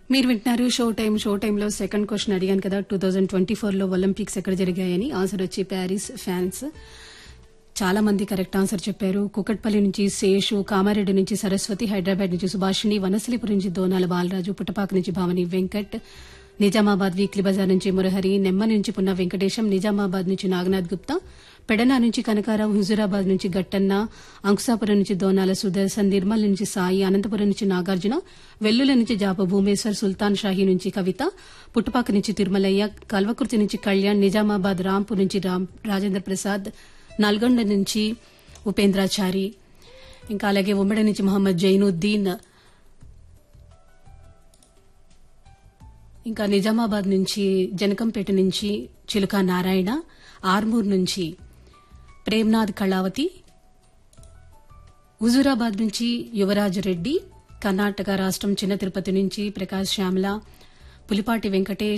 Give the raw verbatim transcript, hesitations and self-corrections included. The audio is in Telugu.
మీరు వింటున్నారు షో టైం షో టైంలో సెకండ్ క్వశ్చన్ అడిగాను కదా టూ థౌజండ్ ట్వంటీ ఫోర్ లో ఒలింపిక్స్ ఎక్కడ జరిగాయని ఆన్సర్ వచ్చి ప్యారిస్ ఫ్రాన్స్. చాలా మంది కరెక్ట్ ఆన్సర్ చెప్పారు. కుకట్పల్లి నుంచి శేషు, కామారెడ్డి నుంచి సరస్వతి, హైదరాబాద్ నుంచి సుభాషిణి, వనసలిపురం నుంచి దోనాల బాలరాజు, పుట్టపాక నుంచి భావని వెంకట్, నిజామాబాద్ వీక్లీ బజార్ నుంచి మురహరి, నెమ్మ నుంచి పున్న వెంకటేశం, నిజామాబాద్ నుంచి నాగనాథ్ గుప్తా, పెడనా నుంచి కనకారావు, హుజూరాబాద్ నుంచి గట్టన్న, అంకుశాపురం నుంచి దోనాల సుదర్శన్, నిర్మల్ నుంచి సాయి, అనంతపురం నుంచి నాగార్జున, వెల్లుల నుంచి జాప భూమేశ్వర్, సుల్తాన్ షాహీ నుంచి కవిత, పుట్టపాక నుంచి తిరుమలయ్య, కల్వకుర్తి నుంచి కళ్యాణ్, నిజామాబాద్ రాంపూర్ నుంచి రామ్ రాజేంద్ర ప్రసాద్, నల్గొండ నుంచి ఉపేంద్రాచారి, ఇంకా అలాగే ఉమ్మడి నుంచి మహమ్మద్ జైనుద్దీన్, ఇంకా నిజామాబాద్ నుంచి జనకంపేట నుంచి చిలుక నారాయణ, ఆర్మూర్ నుంచి ప్రేమ్నాథ్ కళావతి, హుజూరాబాద్ నుంచి యువరాజ్ రెడ్డి, కర్ణాటక రాష్ట్రం చిన్న తిరుపతి నుంచి ప్రకాష్ శ్యామల, పులిపాటి వెంకటేష్,